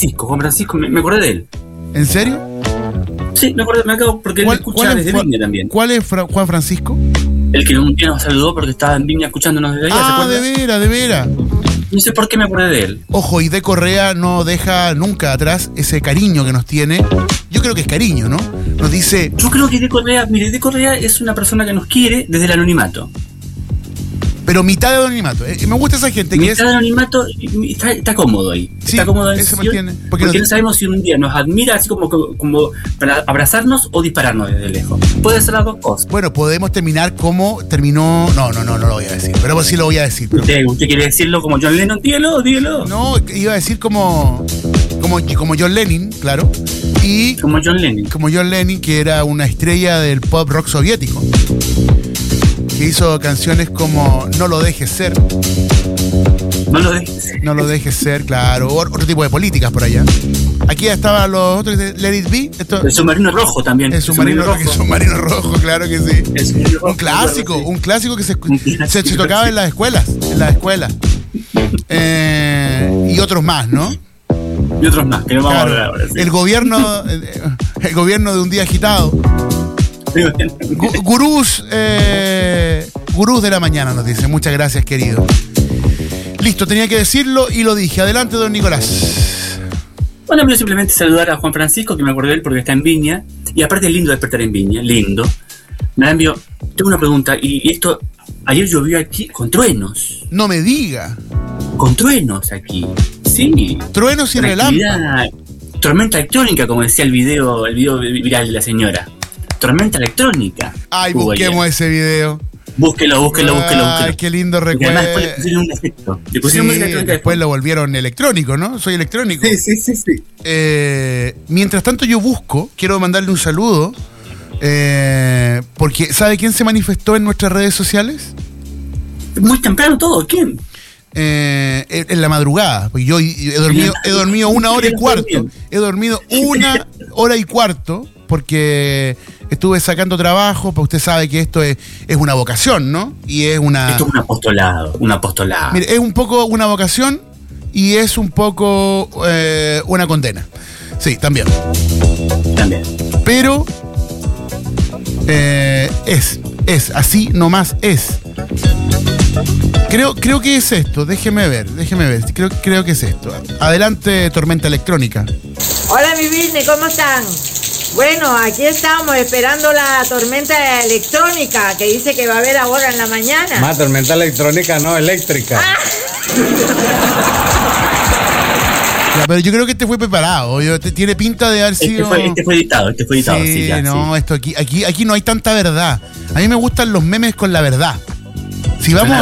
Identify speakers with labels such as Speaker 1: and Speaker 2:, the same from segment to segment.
Speaker 1: Juan Francisco, me acordé de él.
Speaker 2: ¿En serio?
Speaker 1: Sí, me acabo porque él me escucha desde Viña también.
Speaker 2: ¿Cuál es Juan Francisco?
Speaker 1: El que un día nos saludó porque estaba en Viña escuchándonos desde allá, ¿se acuerda?
Speaker 2: de veras.
Speaker 1: No sé por qué me acordé de él.
Speaker 2: Ojo, y de Correa no deja nunca atrás ese cariño que nos tiene. Yo creo que es cariño, ¿no? Nos dice...
Speaker 1: Yo creo que de Correa es una persona que nos quiere desde el anonimato.
Speaker 2: Pero mitad de anonimato. Me gusta esa gente que
Speaker 1: mitad de anonimato está cómodo ahí.
Speaker 2: Sí,
Speaker 1: está cómodo en
Speaker 2: se mantiene.
Speaker 1: Porque no sabemos si un día nos admira así como para abrazarnos o dispararnos desde lejos. Puede ser las dos cosas.
Speaker 2: Bueno, podemos terminar como terminó... No lo voy a decir. Pero sí lo voy a decir. Pero...
Speaker 1: ¿Usted quiere decirlo como John Lennon? Dígalo.
Speaker 2: No, iba a decir como John Lennon, claro. Y
Speaker 1: como John Lennon.
Speaker 2: Como John Lennon, que era una estrella del pop rock soviético. Que hizo canciones como No lo dejes ser. No lo dejes ser, claro. Otro tipo de políticas por allá. Aquí estaban los otros, Let It Be.
Speaker 1: El submarino rojo también.
Speaker 2: El submarino rojo, claro que sí. Un clásico que se tocaba en las escuelas. Y otros más, ¿no?
Speaker 1: Y otros más, que no vamos a hablar ahora. Sí.
Speaker 2: El gobierno de un día agitado. Gurús de la mañana nos dice. Muchas gracias, querido. Listo, tenía que decirlo y lo dije. Adelante, don Nicolás.
Speaker 1: Bueno, yo simplemente saludar a Juan Francisco, que me acordé de él porque está en Viña. Y aparte es lindo despertar en Viña, lindo. Me envió. Tengo una pregunta. Y esto, ayer llovió aquí con truenos.
Speaker 2: No me diga.
Speaker 1: Con truenos aquí. Sí.
Speaker 2: Truenos y relámpagos.
Speaker 1: Tormenta electrónica, como decía el video viral de la señora. Tormenta electrónica.
Speaker 2: Ay, busquemos ese video.
Speaker 1: Búsquelo.
Speaker 2: Ay, qué lindo recuerdo.
Speaker 1: Además después le pusieron un efecto.
Speaker 2: Después lo volvieron electrónico, ¿no? Soy electrónico.
Speaker 1: Sí.
Speaker 2: Mientras tanto yo busco, quiero mandarle un saludo, porque ¿sabe quién se manifestó en nuestras redes sociales?
Speaker 1: Muy temprano todo, ¿quién?
Speaker 2: En la madrugada, porque yo he dormido 1 hora y cuarto. He dormido 1 hora y cuarto porque estuve sacando trabajo, porque usted sabe que esto es una vocación, ¿no? Y es una...
Speaker 1: Esto es un apostolado.
Speaker 2: Mire, es un poco una vocación y es un poco una condena. Sí, también. Pero es así nomás es. Creo que es esto, déjeme ver. Creo que es esto. Adelante, Tormenta Electrónica.
Speaker 3: Hola, mi business, ¿cómo están? Bueno, aquí estamos esperando la tormenta electrónica que dice que va a haber ahora en la mañana.
Speaker 4: Más tormenta electrónica, no, eléctrica.
Speaker 2: Ya, pero yo creo que este fue preparado. Tiene pinta de haber sido...
Speaker 1: Este fue editado, sí, ya.
Speaker 2: No, sí. Esto aquí no hay tanta verdad. A mí me gustan los memes con la verdad. Si vamos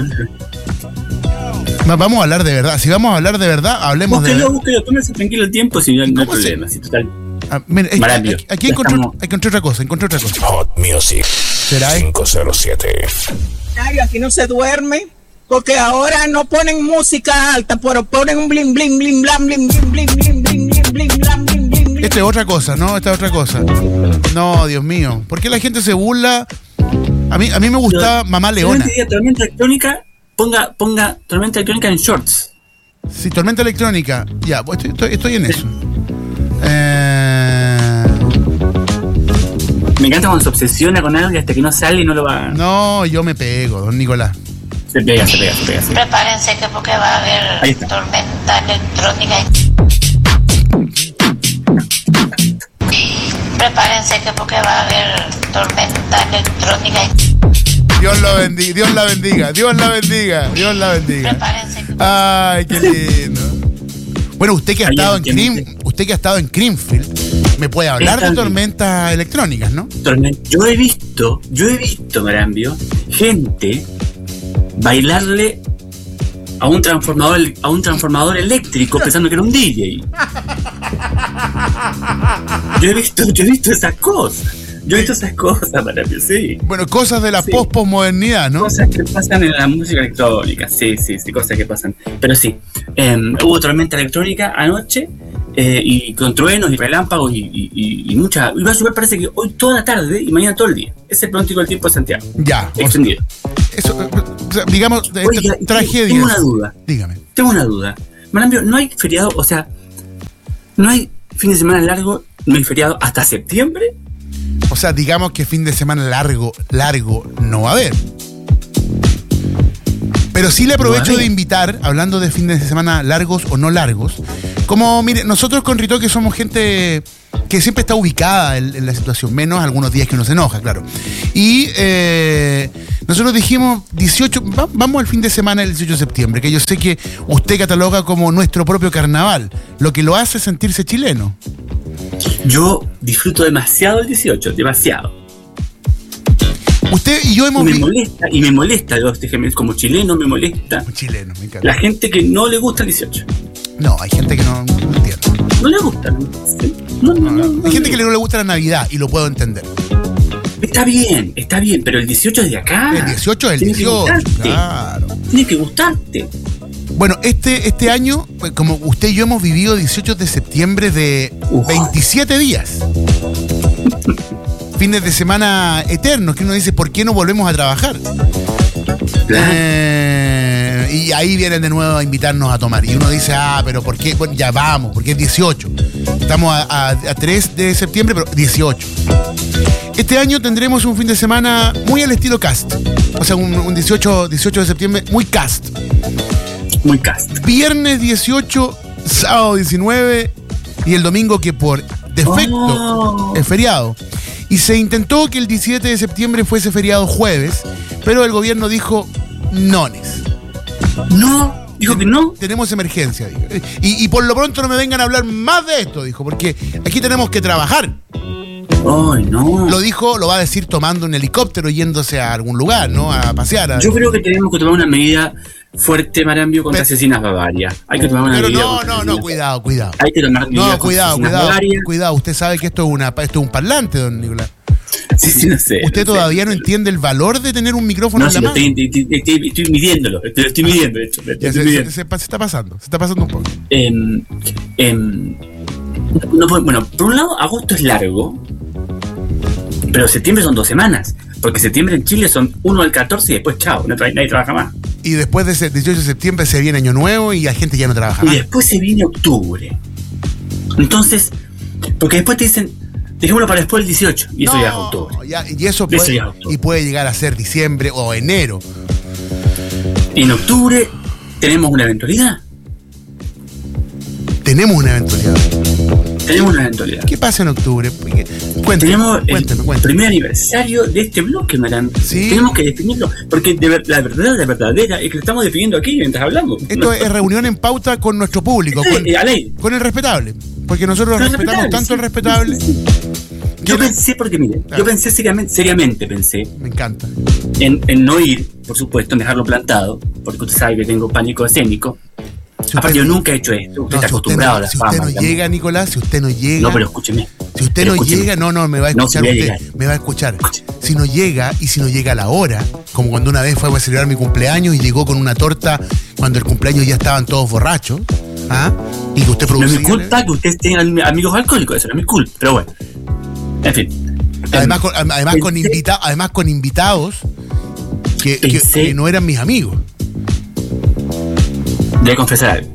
Speaker 2: vamos a hablar de verdad. Si vamos a hablar de verdad, hablemos de verdad.
Speaker 1: Búsquelo, tómese tranquilo el tiempo, si no hay problema. Si total.
Speaker 2: Mira, aquí encontré otra cosa.
Speaker 5: Hot Music.
Speaker 2: ¿Será
Speaker 5: 507.
Speaker 6: Aquí no se duerme. Porque ahora no ponen música alta, pero ponen un bling bling bling blam bling bling bling bling bling bling blam bling bling.
Speaker 2: Esta es otra cosa, ¿no? No, Dios mío. ¿Por qué la gente se burla? A mí me gustaba Mamá Leona.
Speaker 1: Tormenta electrónica, ponga tormenta electrónica en shorts.
Speaker 2: Sí, tormenta electrónica. Ya, pues estoy en eso.
Speaker 1: Me encanta cuando se obsesiona con algo y hasta que no sale y no lo va.
Speaker 2: No, yo me pego, don Nicolás.
Speaker 1: Se pega. Sí.
Speaker 7: Prepárense que porque va a haber tormenta electrónica. Prepárense que porque va a haber tormenta electrónica.
Speaker 2: Dios la bendiga.
Speaker 7: Prepárense.
Speaker 2: Ay, qué lindo. Bueno, usted que ha estado en Greenfield, me puede hablar de tormentas electrónicas, ¿no?
Speaker 1: Yo he visto, Marambio, gente bailarle a un transformador eléctrico pensando que era un DJ. Yo he visto esas cosas. Marambio, sí.
Speaker 2: Bueno, cosas de la posmodernidad, ¿no?
Speaker 1: Cosas que pasan en la música electrónica, sí, cosas que pasan. Pero sí, hubo tormenta electrónica anoche, y con truenos y relámpagos y mucha... Y va a llover, parece que hoy toda la tarde y mañana todo el día. Es el pronóstico del tiempo de Santiago.
Speaker 2: Ya.
Speaker 1: Extendido.
Speaker 2: Eso, digamos,
Speaker 1: Oiga,
Speaker 2: tragedia.
Speaker 1: Tengo una duda.
Speaker 2: Dígame.
Speaker 1: Marambio, no hay feriado, o sea, No hay fin de semana largo, no hay feriado hasta septiembre.
Speaker 2: O sea, digamos que fin de semana largo no va a haber. Pero sí le aprovecho de invitar, hablando de fines de semana largos o no largos, como, mire, nosotros con Ritoque somos gente que siempre está ubicada en la situación, menos algunos días que uno se enoja, claro. Y nosotros dijimos 18, vamos al fin de semana del 18 de septiembre, que yo sé que usted cataloga como nuestro propio carnaval, lo que lo hace sentirse chileno.
Speaker 1: Yo disfruto demasiado el 18, demasiado.
Speaker 2: Usted y yo hemos
Speaker 1: me molesta, como chileno me molesta.
Speaker 2: Como chileno, me encanta.
Speaker 1: La gente que no le gusta el 18.
Speaker 2: No, hay gente que no entiende.
Speaker 1: No le gusta. No.
Speaker 2: Hay gente que no le gusta la Navidad y lo puedo entender.
Speaker 1: Está bien, pero el 18 es de acá.
Speaker 2: El 18 es el 18, claro.
Speaker 1: Tiene que gustarte.
Speaker 2: Bueno, este año, como usted y yo hemos vivido 18 de septiembre de 27 días. Fines de semana eternos, que uno dice, ¿por qué no volvemos a trabajar? Y ahí vienen de nuevo a invitarnos a tomar. Y uno dice, pero ¿por qué? Bueno, ya vamos, porque es 18. Estamos a 3 de septiembre, pero 18. Este año tendremos un fin de semana muy al estilo cast. O sea, un 18 de septiembre muy cast.
Speaker 1: Muy cast.
Speaker 2: Viernes 18, sábado 19 y el domingo, que por defecto es feriado. Y se intentó que el 17 de septiembre fuese feriado jueves, pero el gobierno dijo nones.
Speaker 1: No, dijo que no.
Speaker 2: Tenemos emergencia, dijo. Y por lo pronto no me vengan a hablar más de esto, dijo, porque aquí tenemos que trabajar.
Speaker 1: Ay, no.
Speaker 2: Lo va a decir tomando un helicóptero yéndose a algún lugar, ¿no? A pasear.
Speaker 1: Yo creo que tenemos que tomar una medida fuerte, Marambio, contra asesinas Bavaria. Hay que tomar una medida.
Speaker 2: No, cuidado.
Speaker 1: Hay que tomar medidas
Speaker 2: cuidado. Usted sabe que esto es un parlante, don Nicolás.
Speaker 1: Sí, no sé.
Speaker 2: ¿Usted todavía no entiende el valor de tener un micrófono en la mano?
Speaker 1: Estoy midiéndolo. Estoy midiendo, de hecho.
Speaker 2: Se está pasando un poco.
Speaker 1: Bueno, por un lado, agosto es largo, pero septiembre son 2 semanas. Porque septiembre en Chile son 1 al 14 y después chao, nadie trabaja más.
Speaker 2: Y después de ese 18 de septiembre se viene Año Nuevo y la gente ya no trabaja más.
Speaker 1: Y después se viene octubre. Entonces, porque después te dicen, dejémoslo para después del 18. Y eso ya es octubre.
Speaker 2: Y puede llegar a ser diciembre o enero.
Speaker 1: Y en octubre tenemos una eventualidad.
Speaker 2: Tenemos una eventualidad. ¿Qué pasa en octubre?
Speaker 1: Tenemos el primer aniversario de este bloque, Marán.
Speaker 2: ¿Sí?
Speaker 1: Tenemos que definirlo, porque la verdadera es que lo estamos definiendo aquí mientras hablamos.
Speaker 2: Esto es reunión en pauta con nuestro público, con el respetable. Porque nosotros respetamos tanto el respetable.
Speaker 1: Yo pensé, porque mire, yo pensé seriamente pensé.
Speaker 2: Me encanta.
Speaker 1: En no ir, por supuesto, en dejarlo plantado, porque usted sabe que tengo pánico escénico. Aparte, yo nunca he hecho esto. Usted está acostumbrado a la fama.
Speaker 2: Si usted no llega, Nicolás, si usted no llega.
Speaker 1: No, pero escúcheme.
Speaker 2: Si usted no llega, me va a escuchar usted. Me va a escuchar. Si no llega, y si no llega a la hora, como cuando una vez fue a celebrar mi cumpleaños y llegó con una torta cuando el cumpleaños ya estaban todos borrachos. Y que usted produce.
Speaker 1: No es mi culpa que usted tenga amigos alcohólicos, eso no es mi culpa. Pero bueno. En fin.
Speaker 2: Además con invitados que no eran mis amigos.
Speaker 1: Debe confesar algo.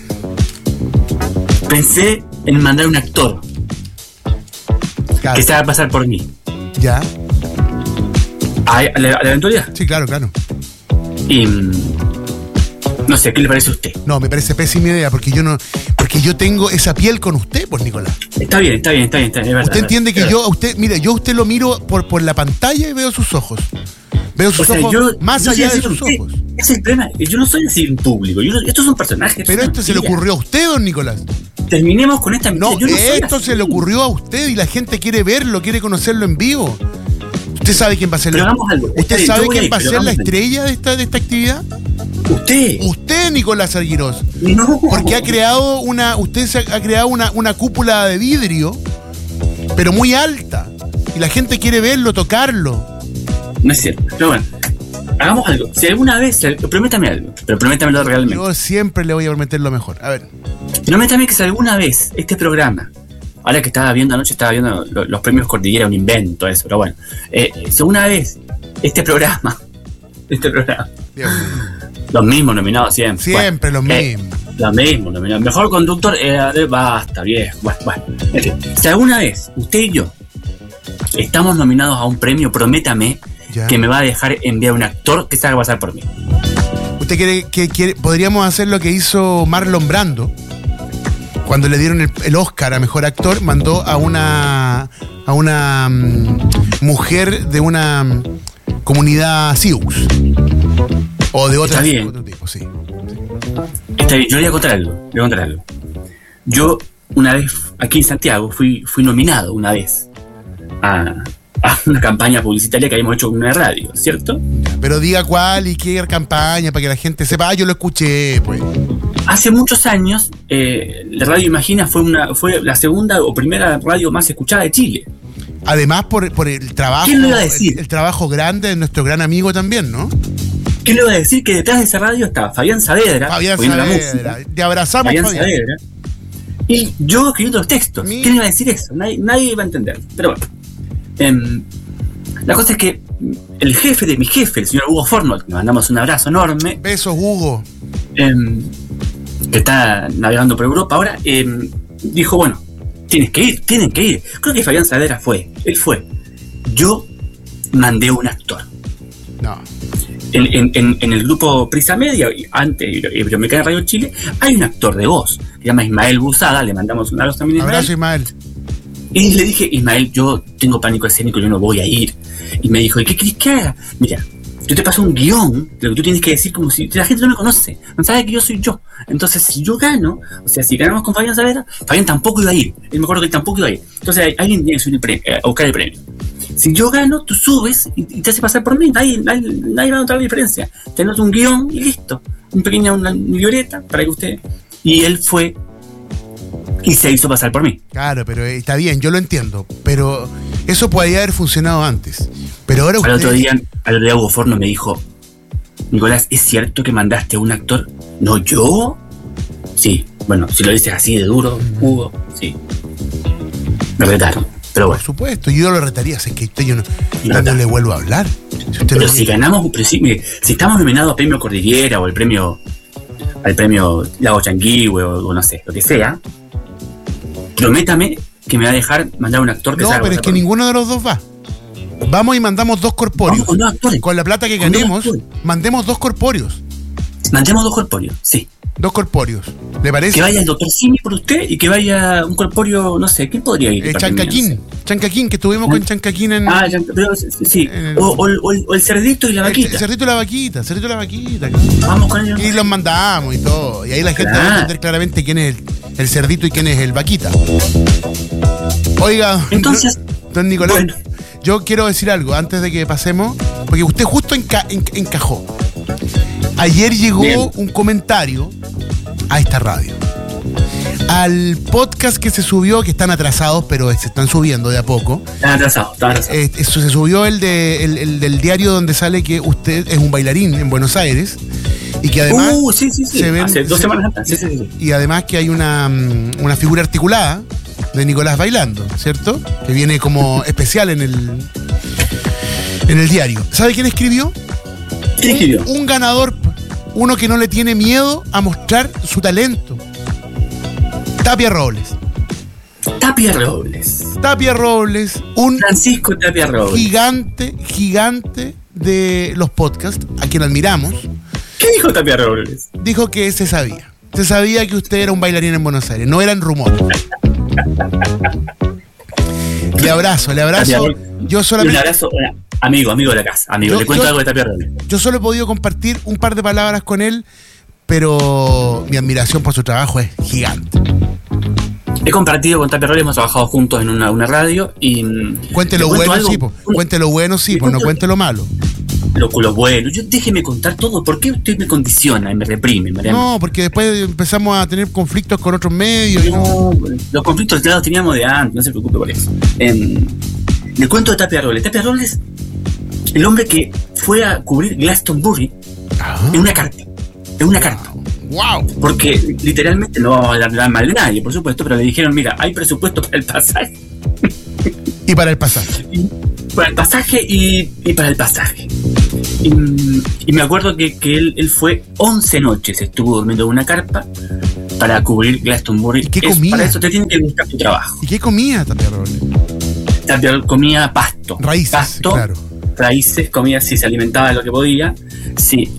Speaker 1: Pensé en mandar un actor que se haga pasar por mí.
Speaker 2: ¿Ya?
Speaker 1: ¿A la eventualidad?
Speaker 2: Sí, claro.
Speaker 1: Y no sé, ¿qué le parece a usted?
Speaker 2: No, me parece pésima idea, porque yo tengo esa piel con usted, pues, Nicolás.
Speaker 1: Está bien, es verdad.
Speaker 2: Usted entiende que yo a usted lo miro por la pantalla y veo sus ojos. Veo sus ojos más allá de sus ojos.
Speaker 1: Ese es el problema. Yo no soy así en público. Estos son personajes.
Speaker 2: Pero esto se le ocurrió a usted, don Nicolás.
Speaker 1: Terminemos con esta
Speaker 2: mentira. No, esto se le ocurrió a usted y la gente quiere verlo, quiere conocerlo en vivo. ¿Usted sabe quién va a ser ¿Usted sabe quién va a ser la estrella de esta actividad? Usted, Nicolás Arguirós.
Speaker 1: No.
Speaker 2: Porque ha creado una cúpula de vidrio, pero muy alta. Y la gente quiere verlo, tocarlo.
Speaker 1: No es cierto. Pero bueno, hagamos algo. Si alguna vez, prométame algo, pero prométamelo realmente.
Speaker 2: Yo siempre le voy a prometer lo mejor. A ver.
Speaker 1: Prométame que si alguna vez este programa, ahora que anoche estaba viendo los premios Cordillera, un invento eso, pero bueno, si alguna vez este programa, los mismos nominados siempre.
Speaker 2: Siempre los mismos.
Speaker 1: Lo mismo. El mejor conductor era de Basta, viejo. Bueno. En fin, si alguna vez usted y yo estamos nominados a un premio, prométame que me va a dejar enviar un actor que se haga pasar por mí.
Speaker 2: ¿Usted quiere podríamos hacer lo que hizo Marlon Brando? Cuando le dieron el Oscar a Mejor Actor, mandó a una mujer de una comunidad Sioux. O de otro tipo, sí.
Speaker 1: Está bien, yo le voy a contar algo. Yo, una vez, aquí en Santiago, fui nominado una vez a una campaña publicitaria que habíamos hecho con una radio, ¿cierto?
Speaker 2: Pero diga cuál y qué campaña para que la gente sepa. Yo lo escuché, pues.
Speaker 1: Hace muchos años, la Radio Imagina fue la segunda o primera radio más escuchada de Chile.
Speaker 2: Además, por el trabajo.
Speaker 1: ¿Quién lo iba a decir?
Speaker 2: El trabajo grande de nuestro gran amigo también, ¿no?
Speaker 1: ¿Quién le iba a decir que detrás de esa radio estaba Fabián Saavedra?
Speaker 2: Te abrazamos,
Speaker 1: Fabián Saavedra. Y yo escribiendo los textos. ¿Quién iba a decir eso? Nadie iba a entender. Pero bueno. La cosa es que el jefe de mi jefe, el señor Hugo Fornol, le mandamos un abrazo enorme.
Speaker 2: Besos, Hugo.
Speaker 1: Que está navegando por Europa ahora, dijo, bueno, tienen que ir. Creo que Fabián Saavedra él fue. Yo mandé un actor.
Speaker 2: No.
Speaker 1: En el grupo Prisa Media, antes Iberoamericana Radio Chile, hay un actor de voz, que se llama Ismael Busada, le mandamos un abrazo también a
Speaker 2: Abrazo, Ismael.
Speaker 1: Y le dije, Ismael, yo tengo pánico escénico, yo no voy a ir. Y me dijo, ¿y qué querés que haga? Mira, yo te paso un guión de lo que tú tienes que decir, como si la gente no me conoce, no sabe que yo soy yo. Entonces, si yo gano, o sea, si ganamos con Fabián Saavedra, Fabián tampoco iba a ir. Yo me acuerdo que él tampoco iba a ir. Entonces, alguien tiene que subir a buscar el premio. Si yo gano, tú subes y te hace pasar por mí. Nadie va a notar la diferencia. Te anoto un guión y listo. Una libreta para que usted... Y él fue y se hizo pasar por mí.
Speaker 2: Claro, pero está bien, yo lo entiendo. Pero eso podría haber funcionado antes. Pero ahora usted...
Speaker 1: Al otro día Hugo Forno me dijo, Nicolás, ¿es cierto que mandaste a un actor? ¿No, yo? Sí, bueno, si lo dices así de duro, Hugo, sí. Me retaron, pero bueno.
Speaker 2: Por supuesto, yo lo retaría, es que usted yo no le vuelvo a hablar.
Speaker 1: Si ganamos, mire, si estamos nominados a Premio Cordillera o al premio Lago Changuihue o no sé, lo que sea, prométame que me va a dejar mandar un actor que
Speaker 2: No, pero es que ninguno de los dos va. Vamos y mandamos 2 corpóreos. Con la plata que ganemos, mandemos 2 corpóreos.
Speaker 1: Mandemos 2 corpóreos, sí.
Speaker 2: 2 corpóreos. ¿Le parece?
Speaker 1: Que vaya el doctor Simi por usted y que vaya un corpóreo, no sé, ¿quién podría ir?
Speaker 2: Chancaquín, que estuvimos con Chancaquín en...
Speaker 1: Sí. O el cerdito y la vaquita.
Speaker 2: El cerdito y la vaquita.
Speaker 1: Vamos con ellos.
Speaker 2: Y los mandamos y todo. Y ahí la gente va a entender claramente quién es el cerdito y quién es el vaquita. Oiga,
Speaker 1: entonces,
Speaker 2: don Nicolás, bueno, yo quiero decir algo antes de que pasemos, porque usted justo encajó. Ayer llegó un comentario a esta radio, al podcast que se subió, que están atrasados, pero se están subiendo de a poco.
Speaker 1: Están atrasados.
Speaker 2: Se subió el del diario donde sale que usted es un bailarín en Buenos Aires y que además
Speaker 1: se ven, hace 2 semanas atrás. Sí.
Speaker 2: Y además que hay una figura articulada de Nicolás bailando, ¿cierto? Que viene como especial en el diario. ¿Sabe quién escribió?
Speaker 1: ¿Quién escribió?
Speaker 2: Un ganador, uno que no le tiene miedo a mostrar su talento. Tapia Robles, un
Speaker 1: Francisco Tapia Robles,
Speaker 2: gigante de los podcasts, a quien admiramos.
Speaker 1: ¿Qué dijo Tapia Robles?
Speaker 2: Dijo que se sabía que usted era un bailarín en Buenos Aires, no eran rumores. Le abrazo. Yo solamente...
Speaker 1: Un abrazo, amigo de la casa, le cuento algo de Tapia Robles.
Speaker 2: Yo solo he podido compartir un par de palabras con él, pero mi admiración por su trabajo es gigante.
Speaker 1: He compartido con Tapia Robles, hemos trabajado juntos en una radio y...
Speaker 2: Cuente lo bueno, no cuente lo malo.
Speaker 1: Lo bueno, déjeme contar todo. ¿Por qué usted me condiciona y me reprime, Mariano?
Speaker 2: No, porque después empezamos a tener conflictos con otros medios.
Speaker 1: Los conflictos los teníamos de antes, no se preocupe por eso. Le cuento de Tapia Robles. Tapia Robles, el hombre que fue a cubrir Glastonbury en una carta.
Speaker 2: ¡Wow!
Speaker 1: Porque literalmente no vamos a hablar mal de nadie, por supuesto, pero le dijeron, mira, hay presupuesto para el pasaje.
Speaker 2: Y para el pasaje.
Speaker 1: Para el pasaje y para el pasaje. Y me acuerdo que él fue 11 noches, estuvo durmiendo en una carpa para cubrir Glastonbury.
Speaker 2: ¿Y qué comía?
Speaker 1: Para eso te tiene que gustar tu trabajo.
Speaker 2: ¿Y qué comía Tapia Robles?
Speaker 1: Tapia comía pasto.
Speaker 2: Raíces,
Speaker 1: pasto,
Speaker 2: claro.
Speaker 1: Raíces, comía, sí, se alimentaba de lo que podía. Sí,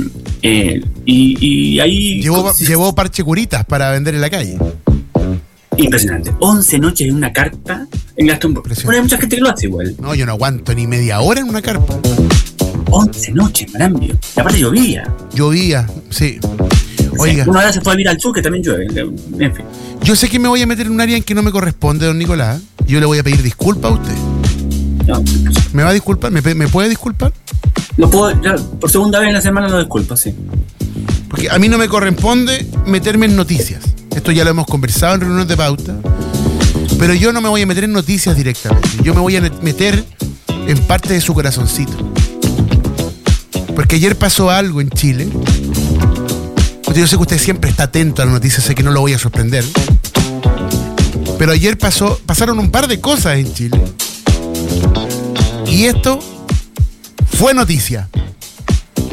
Speaker 1: y ahí...
Speaker 2: Llevó parche curitas para vender en la calle.
Speaker 1: Impresionante. 11 noches en una carpa en Glastonbury. Bueno, hay mucha gente que lo hace igual.
Speaker 2: No, yo no aguanto ni media hora en una carpa.
Speaker 1: 11 noches, Marambio. Y aparte llovía.
Speaker 2: Llovía, sí. Oiga.
Speaker 1: Una vez se fue a vivir al sur, que también llueve. En fin.
Speaker 2: Yo sé que me voy a meter en un área en que no me corresponde, don Nicolás. Yo le voy a pedir disculpas a usted.
Speaker 1: No,
Speaker 2: ¿Me va a disculpar? ¿Me puede disculpar?
Speaker 1: No puedo, ya, por segunda vez en la semana lo disculpo, sí.
Speaker 2: Porque a mí no me corresponde meterme en noticias. Esto ya lo hemos conversado en reuniones de pauta. Pero yo no me voy a meter en noticias directamente. Yo me voy a meter en parte de su corazoncito. Porque ayer pasó algo en Chile. Yo sé que usted siempre está atento a las noticias, sé que no lo voy a sorprender. Pero ayer pasaron un par de cosas en Chile. Y esto fue noticia.